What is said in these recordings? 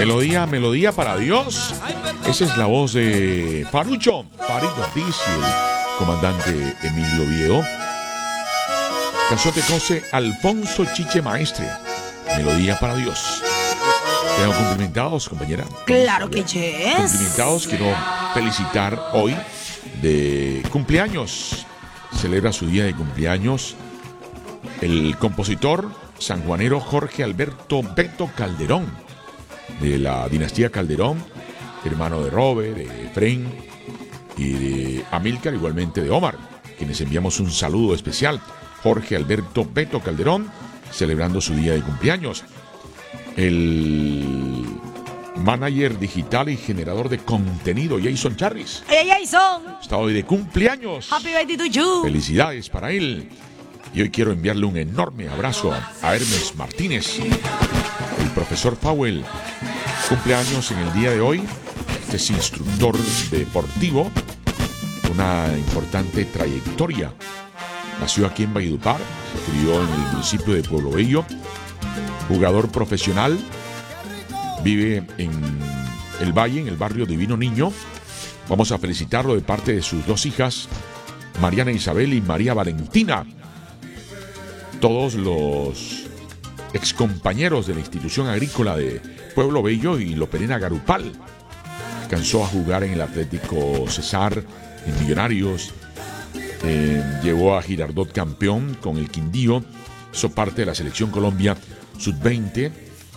Melodía para Dios. Esa es la voz de Parucho Ortiz y el comandante Emilio Viedo. Canción que conoce Alfonso Chiche Maestre. Melodía para Dios. ¿Tengo cumplimentados, compañera? Claro que yes. Cumplimentados, quiero felicitar hoy de cumpleaños. Celebra su día de cumpleaños el compositor sanjuanero Jorge Alberto Beto Calderón, de la dinastía Calderón, hermano de Robert, de Efraín y de Amílcar, igualmente de Omar, quienes enviamos un saludo especial. Jorge Alberto Beto Calderón, celebrando su día de cumpleaños. El manager digital y generador de contenido, Jason Charris. ¡Hey, Jason! Está hoy de cumpleaños. Happy birthday to you. Felicidades para él. Y hoy quiero enviarle un enorme abrazo a Hermes Martínez, el profesor Powell. Cumpleaños en el día de hoy. Este es instructor deportivo, una importante trayectoria. Nació aquí en Valledupar, se crió en el municipio de Pueblo Bello. Jugador profesional, vive en el Valle, en el barrio Divino Niño. Vamos a felicitarlo de parte de sus dos hijas, Mariana Isabel y María Valentina. Todos los excompañeros de la institución agrícola de Pueblo Bello y Loperena Garupal. Alcanzó a jugar en el Atlético Cesar, en Millonarios. Llevó a Girardot campeón con el Quindío. Hizo parte de la selección Colombia Sub-20.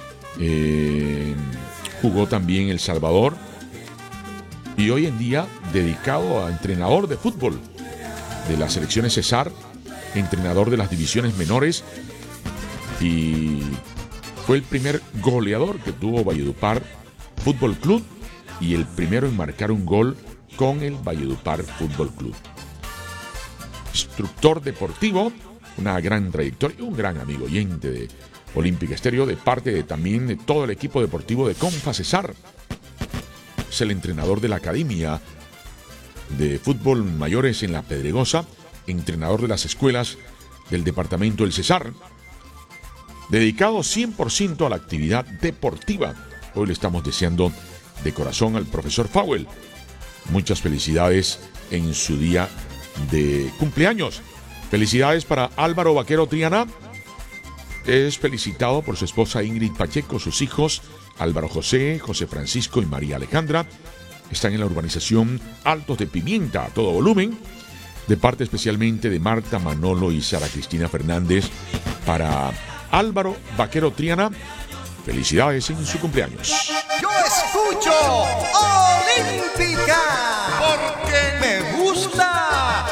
Jugó también en El Salvador. Y hoy en día dedicado a entrenador de fútbol de las selecciones Cesar, entrenador de las divisiones menores, y fue el primer goleador que tuvo Valledupar Fútbol Club y el primero en marcar un gol con el Valledupar Fútbol Club. Instructor deportivo, una gran trayectoria, un gran amigo oyente de Olímpica Estéreo, de parte también de todo el equipo deportivo de Confa Cesar. Es el entrenador de la Academia de Fútbol Mayores en La Pedregosa, entrenador de las escuelas del departamento del Cesar, dedicado 100% a la actividad deportiva. Hoy le estamos deseando de corazón al profesor Powell muchas felicidades en su día de cumpleaños. Felicidades para Álvaro Vaquero Triana. Es felicitado por su esposa Ingrid Pacheco, sus hijos Álvaro José, José Francisco y María Alejandra. Están en la urbanización Altos de Pimienta a todo volumen. De parte especialmente de Marta, Manolo y Sara Cristina Fernández, para Álvaro Vaquero Triana, felicidades en su cumpleaños. Yo escucho